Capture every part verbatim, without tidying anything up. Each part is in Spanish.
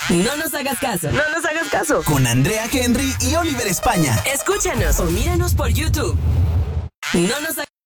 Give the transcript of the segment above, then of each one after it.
No nos hagas caso. No nos hagas caso. Con Andrea Henry y Oliver España. Escúchanos o míranos por YouTube. No nos hagas.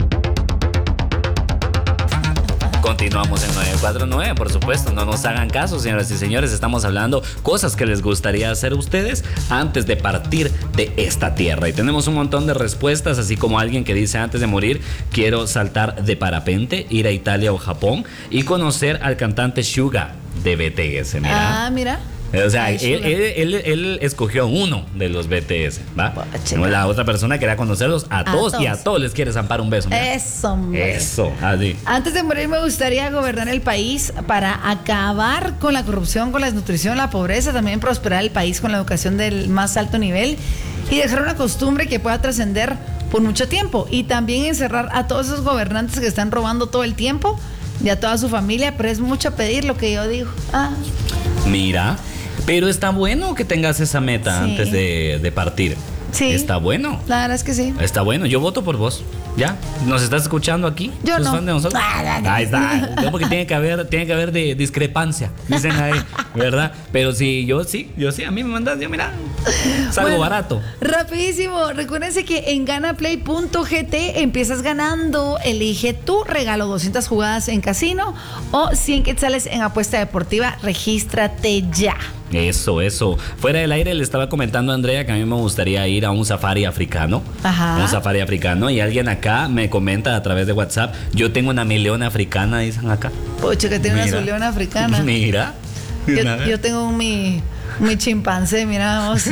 Continuamos en nueve cuatro nueve, por supuesto. No nos hagan caso, señoras y señores. Estamos hablando cosas que les gustaría hacer a ustedes antes de partir de esta tierra. Y tenemos un montón de respuestas, así como alguien que dice: antes de morir quiero saltar de parapente, ir a Italia o Japón y conocer al cantante Suga de B T S. Mira. Ah, mira. O sea, Ay, él, él, él, él escogió uno de los B T S, ¿va? Chica. La otra persona quería conocerlos a, A todos, todos. y a todos les quiere zampar un beso. Mira. Eso, hombre. Eso, así. Antes de morir me gustaría gobernar el país para acabar con la corrupción, con la desnutrición, la pobreza, también prosperar el país con la educación del más alto nivel y dejar una costumbre que pueda trascender por mucho tiempo, y también encerrar a todos esos gobernantes que están robando todo el tiempo y a toda su familia, pero es mucho pedir lo que yo digo. Ah. Mira, pero está bueno que tengas esa meta Sí. antes de, de partir. Sí. Está bueno. La verdad es que sí. Está bueno. Yo voto por vos. ¿Ya? ¿Nos estás escuchando aquí? Yo ¿Sos no. fan de nosotros? Ah, no, no. Ahí está. No, porque tiene que haber, tiene que haber de discrepancia, dicen ahí, ¿verdad? Pero si yo sí, yo sí, a mí me mandas, yo mira, salgo Bueno, barato. Rapidísimo, recuérdense que en ganaplay punto g t empiezas ganando. Elige tu regalo: doscientas jugadas en casino o cien quetzales en apuesta deportiva. Regístrate ya. Eso, eso. Fuera del aire le estaba comentando a Andrea que a mí me gustaría ir a un safari africano. Ajá. Un safari africano. Y alguien acá me comenta a través de WhatsApp: yo tengo una mi leona africana, dicen acá. Pocho, que tiene una Mira. su leona africana. Mira. Yo, yo tengo mi, mi chimpancé, mira vos.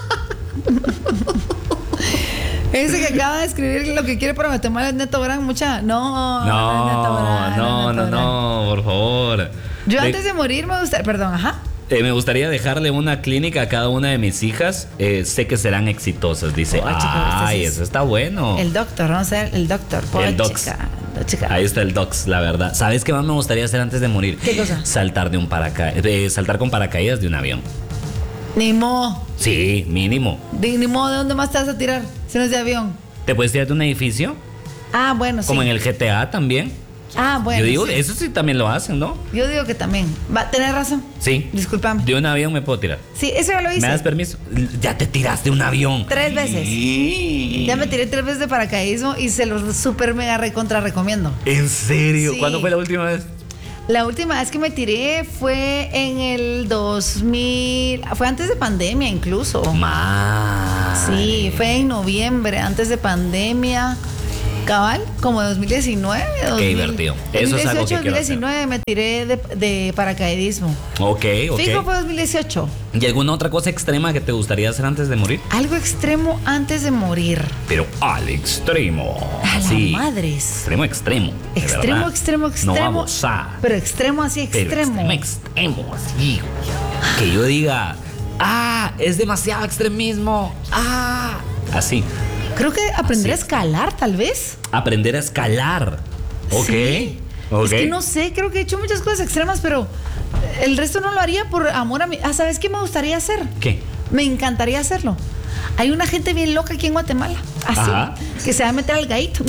Ese que acaba de escribir lo que quiere para Guatemala es Neto Brand, mucha. No, No, es Neto Brand, no, es no, Neto Brand. no, por favor. Yo De- antes de morir me gustaría. Perdón, ajá. Eh, me gustaría dejarle una clínica a cada una de mis hijas. Eh, sé que serán exitosas. Dice, Oh, chica, este ay, sí es- eso está bueno. El doctor, vamos a ver, el doctor. Pobre El docs. chica, la chica. Ahí está el docs, la verdad. ¿Sabes qué más me gustaría hacer antes de morir? ¿Qué cosa? Saltar de un paraca eh, saltar con paracaídas de un avión. Ni mo. Sí, mínimo. De, ni modo, ¿de dónde más te vas a tirar? Si no es de avión. ¿Te puedes tirar de un edificio? Ah, bueno, sí. Como en el G T A también. Ah, bueno. Yo digo, sí. eso sí también lo hacen, ¿no? Yo digo que también. Va, tenés razón. Sí. Discúlpame. De un avión me puedo tirar. Sí, eso ya lo hice. ¿Me das permiso? Ya te tiraste de un avión. Tres veces. Sí. Ya me tiré tres veces de paracaidismo y se los super mega recontra recomiendo. ¿En serio? Sí. ¿Cuándo fue la última vez? La última vez que me tiré fue en el dos mil. Fue antes de pandemia incluso. Más. Sí, fue en noviembre, antes de pandemia. Cabal, como dos mil diecinueve. dos mil, divertido. Eso es algo que quiero dos mil diecinueve me tiré de, de paracaidismo. Ok, ok. Fijo fue dos mil dieciocho. ¿Y alguna otra cosa extrema que te gustaría hacer antes de morir? Algo extremo antes de morir. Pero al extremo. A la Sí. madres. Extremo, extremo. de Extremo, verdad. extremo, extremo. No vamos a. Pero extremo así, Pero extremo. extremo, extremo, así. Que yo diga, ah, es demasiado extremismo. Ah, así. Creo que aprender Así a escalar, tal vez. Aprender a escalar. Ok. Sí. Ok. Es que no sé, creo que he hecho muchas cosas extremas, pero el resto no lo haría por amor a mí. Ah, ¿sabes qué me gustaría hacer? ¿Qué? Me encantaría hacerlo. Hay una gente bien loca aquí en Guatemala, así, Ajá. que se va a meter al gaito.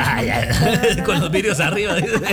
Con los vidrios arriba. dice.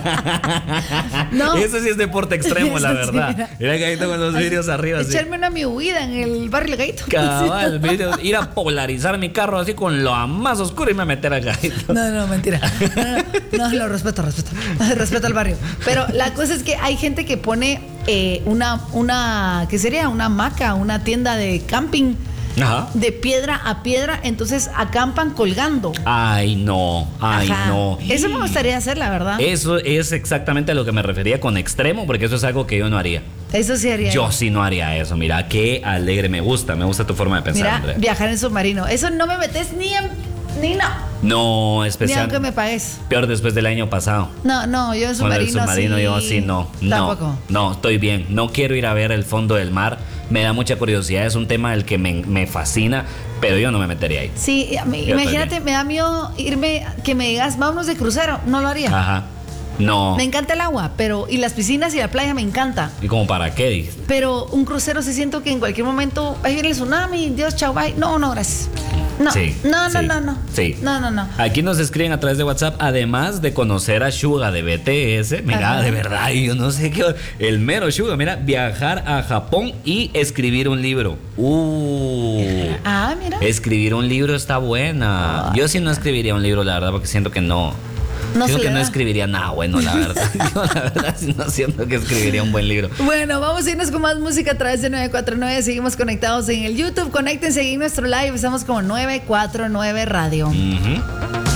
No. Eso sí es deporte extremo, la Eso sí, verdad. mira. Mira que ahí con los vidrios arriba. Así. Echarme una mi huida en el barrio del gaito. Cabal, vidrios, ir a polarizar mi carro así con lo más oscuro y me meter al gaito. No, no, mentira. No, no, no, lo respeto, respeto. Respeto al barrio. Pero la cosa es que hay gente que pone eh, una, una, ¿qué sería? Una hamaca, una tienda de camping Ajá. de piedra a piedra, entonces acampan colgando. Ay, no, ay, Ajá. no. Eso me gustaría hacer, la verdad. Eso es exactamente a lo que me refería con extremo, porque eso es algo que yo no haría. Eso sí haría. Yo sí no haría eso. Mira, qué alegre, me gusta, me gusta tu forma de pensar, Mira, Andrea. viajar en submarino. Eso no me metes ni en, ni no. No, Ni especial. aunque me pagues. Peor después del año pasado. No, no, yo en Con el submarino, submarino sí. yo sí no. No, Tampoco. no, estoy bien. No quiero ir a ver el fondo del mar. Me da mucha curiosidad. Es un tema del que me, me fascina, pero yo no me metería ahí. Sí, a mí- Yo imagínate, también. me da miedo irme, que me digas, vámonos de crucero. No lo haría. Ajá. No. Me encanta el agua, pero y las piscinas y la playa me encanta. ¿Y como para qué? Dijiste? Pero un crucero sí siento que en cualquier momento ahí viene el tsunami, Dios, chao, bye. No, no, gracias. No, Sí, no, no, sí, no, no. Sí. No, no, no. Aquí nos escriben a través de WhatsApp, además de conocer a Suga de B T S. Mira, Ajá. de verdad, yo no sé qué. El mero Suga, mira, viajar a Japón y escribir un libro. Uh. Ah, mira. Escribir un libro está buena. Ay, Yo sí no escribiría un libro, la verdad, porque siento que no. No Siento se que le no da. escribiría nada bueno, la verdad. Yo, la verdad, sí no siento que escribiría un buen libro. Bueno, vamos a irnos con más música a través de nueve cuatro nueve. Seguimos conectados en el YouTube. Conéctense en nuestro live. Estamos como nueve cuatro nueve Radio. Ujú.